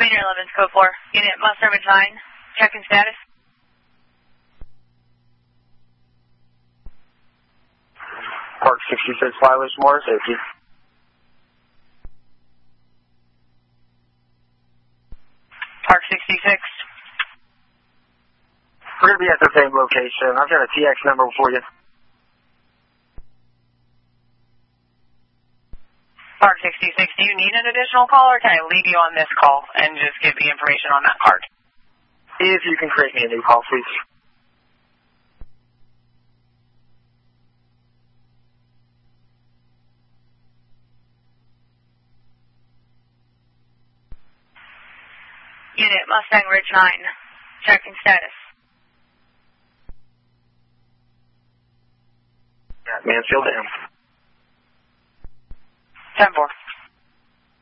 Commander 11's code 4. Unit Mustang Ridge 9. Checking status. Park 66, Flywish More, safety. Park 66. We're going to be at the same location. I've got a TX number for you. Park 66, do you need an additional call, or can I leave you on this call and just give the information on that card? If you can create me a new call, please. Unit Mustang Ridge 9. Checking status. Mansfield Dam. 10-4.